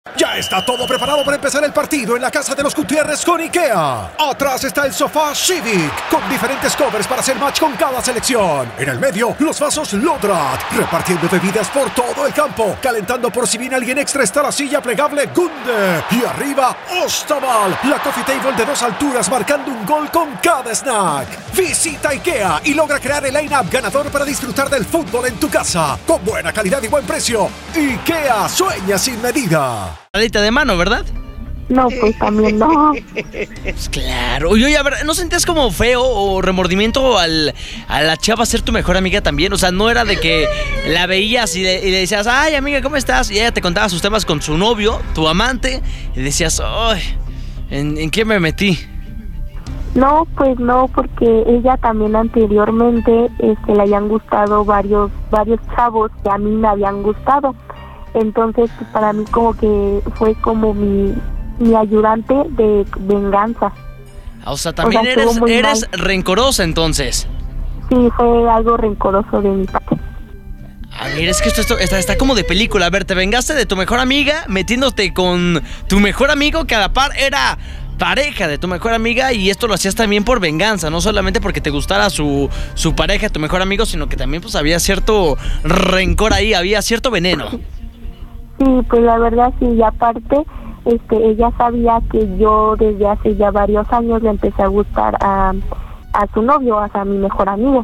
Ya está todo preparado para empezar el partido en la casa de los Gutiérrez con IKEA. Atrás está el sofá Civic, con diferentes covers para hacer match con cada selección. En el medio, los vasos Lodrat, repartiendo bebidas por todo el campo. Calentando por si viene alguien extra está la silla plegable Gunde. Y arriba, Ostaval, la coffee table de 2 alturas marcando un gol con cada snack. Visita IKEA y logra crear el line-up ganador para disfrutar del fútbol en tu casa. Con buena calidad y buen precio. IKEA sueña sin medida. Alita de mano, ¿verdad? No, pues también no. Pues claro. Oye, a ver, ¿no sentías como feo o remordimiento a la chava ser tu mejor amiga también? O sea, no era de que la veías y le decías, ay, amiga, ¿cómo estás? Y ella te contaba sus temas con su novio, tu amante, y decías, ay, ¿en qué me metí? No, pues no, porque ella también anteriormente le habían gustado varios chavos que a mí me habían gustado. Entonces, pues, para mí como que fue como mi ayudante de venganza. O sea, también eres rencorosa entonces. Sí, fue algo rencoroso de mi parte. A ver, es que esto está como de película. A ver, te vengaste de tu mejor amiga metiéndote con tu mejor amigo que a la par era pareja de tu mejor amiga, y esto lo hacías también por venganza, no solamente porque te gustara su pareja, tu mejor amigo, sino que también pues había cierto rencor ahí, había cierto veneno. Sí, pues la verdad sí, y aparte, ella sabía que yo desde hace ya varios años le empecé a gustar a su novio, a mi mejor amigo.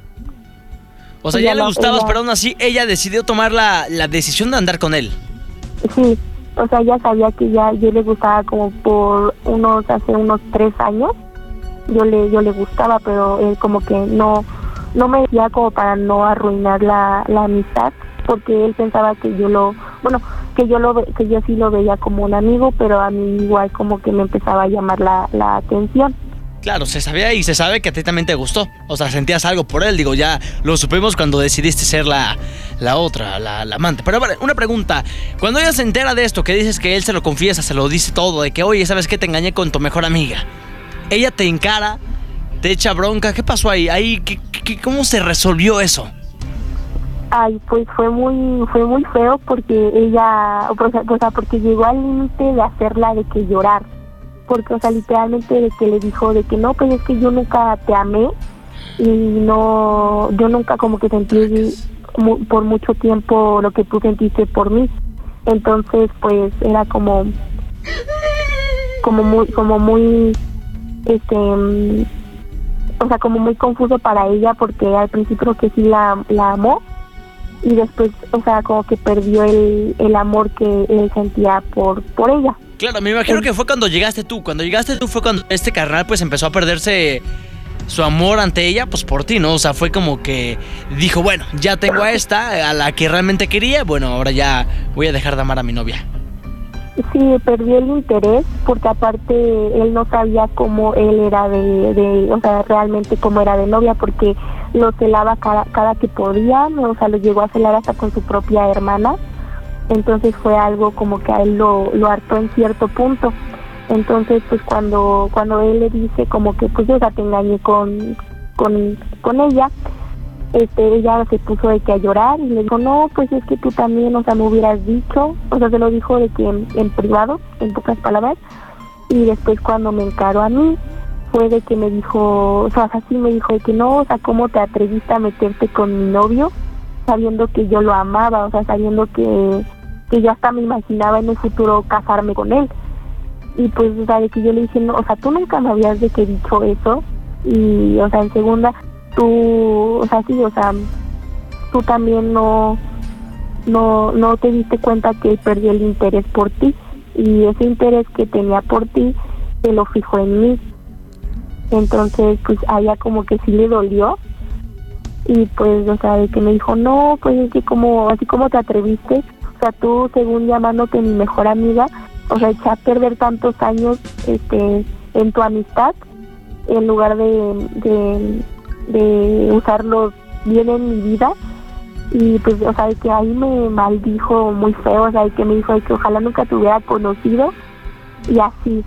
O sea, ya le gustabas, pero aún así ella decidió tomar la decisión de andar con él. Sí, o sea, ella sabía que ya yo le gustaba como hace unos 3 años, yo le gustaba, pero él como que no me decía como para no arruinar la amistad, porque él pensaba que yo sí lo veía como un amigo, pero a mí igual como que me empezaba a llamar la atención. Claro, se sabía y se sabe que a ti también te gustó. O sea, sentías algo por él, digo, ya lo supimos cuando decidiste ser la amante. Pero a ver, una pregunta, cuando ella se entera de esto, que dices que él se lo confiesa, se lo dice todo, de que, oye, ¿sabes qué? Te engañé con tu mejor amiga. Ella te encara, te echa bronca, ¿qué pasó ahí? ¿Cómo se resolvió eso? Ay, pues fue muy feo, porque ella, o sea, porque llegó al límite de hacerla de que llorar, porque, o sea, literalmente de que le dijo de que no, pues es que yo nunca te amé y yo nunca como que sentí por mucho tiempo lo que tú sentiste por mí. Entonces, pues era como muy o sea, como muy confuso para ella, porque al principio que sí la amó, y después, o sea, como que perdió el amor que él sentía por ella. Claro, me imagino que fue cuando llegaste tú. Cuando llegaste tú fue cuando este carnal pues empezó a perderse su amor ante ella, pues por ti, ¿no? O sea, fue como que dijo, bueno, ya tengo a esta, a la que realmente quería, bueno, ahora ya voy a dejar de amar a mi novia. Sí, perdió el interés, porque aparte él no sabía cómo él era o sea, realmente cómo era de novia, porque lo celaba cada que podía, o sea, lo llegó a celar hasta con su propia hermana. Entonces fue algo como que a él lo hartó en cierto punto. Entonces, pues cuando él le dice como que pues yo ya te engañé con ella, ella se puso de que a llorar y le dijo, no, pues es que tú también, o sea, me hubieras dicho, o sea, se lo dijo de que en privado, en pocas palabras. Y después cuando me encaró a mí, fue de que me dijo, o sea, así me dijo de que no, o sea, ¿cómo te atreviste a meterte con mi novio? Sabiendo que yo lo amaba, o sea, sabiendo que yo hasta me imaginaba en el futuro casarme con él. Y pues, o sea, de que yo le dije, no, o sea, tú nunca me habías de que dicho eso. Y, o sea, en segunda, tú, o sea, sí, o sea, tú también no te diste cuenta que él perdió el interés por ti. Y ese interés que tenía por ti, se lo fijó en mí. Entonces, pues, a ella como que sí le dolió. Y pues, o sea, de que me dijo, no, pues es que así como te atreviste, o sea, tú según llamándote mi mejor amiga, o sea, eché a perder tantos años en tu amistad, en lugar de usarlos bien en mi vida. Y pues, o sea, de que ahí me maldijo muy feo, o sea, de que me dijo de que ojalá nunca te hubiera conocido, y así.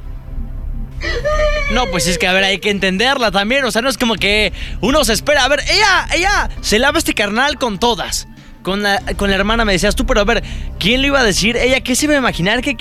No, pues es que, a ver, hay que entenderla también. O sea, no es como que uno se espera. A ver, ella se lava este carnal con todas. con la hermana me decías tú, pero a ver, ¿quién lo iba a decir? Ella, ¿qué se iba a imaginar? ¿Qué